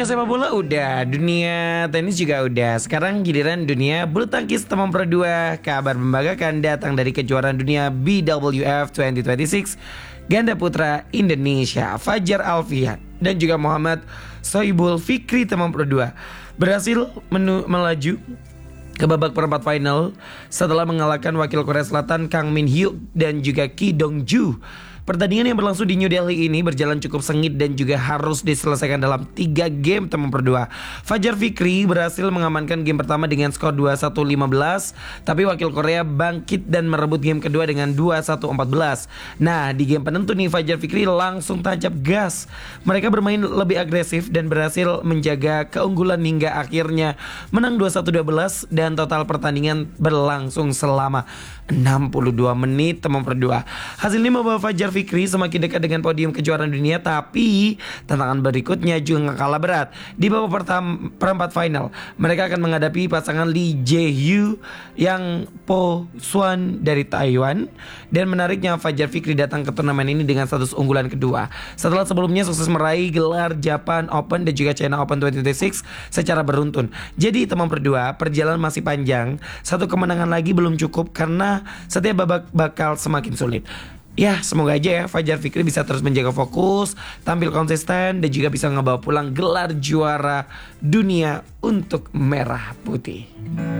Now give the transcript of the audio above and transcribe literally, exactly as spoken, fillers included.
sepak bola udah, dunia tenis juga udah. Sekarang giliran dunia bulu tangkis teman Pro dua. Kabar membanggakan datang dari kejuaraan dunia B W F dua ribu dua puluh enam ganda putra Indonesia. Fajar Alfian dan juga Muhammad Sohibul Fikri teman Pro dua berhasil menu- melaju ke babak perempat final setelah mengalahkan wakil Korea Selatan Kang Min Hyuk dan juga Ki Dong Ju. Pertandingan yang berlangsung di New Delhi ini berjalan cukup sengit dan juga harus diselesaikan dalam tiga game teman berdua. Fajar Fikri berhasil mengamankan game pertama dengan skor dua puluh satu lima belas, tapi wakil Korea bangkit dan merebut game kedua dengan dua puluh satu empat belas. Nah, di game penentu nih Fajar Fikri langsung tancap gas. Mereka bermain lebih agresif dan berhasil menjaga keunggulan hingga akhirnya menang dua puluh satu dua belas dan total pertandingan berlangsung selama enam puluh dua menit teman berdua. Hasilnya membawa Fajar Fikri semakin dekat dengan podium kejuaraan dunia, tapi tantangan berikutnya juga gak kalah berat. Di babak pertama perempat final, mereka akan menghadapi pasangan Lee Jae-hyo yang Po Swan dari Taiwan. Dan menariknya Fajar Fikri datang ke turnamen ini dengan status unggulan kedua setelah sebelumnya sukses meraih gelar Japan Open dan juga China Open dua ribu dua puluh enam secara beruntun. Jadi teman berdua, perjalanan masih panjang. Satu kemenangan lagi belum cukup karena setiap babak bakal semakin sulit. Ya, semoga aja ya Fajar Fikri bisa terus menjaga fokus, tampil konsisten, dan juga bisa ngebawa pulang gelar juara dunia untuk Merah Putih.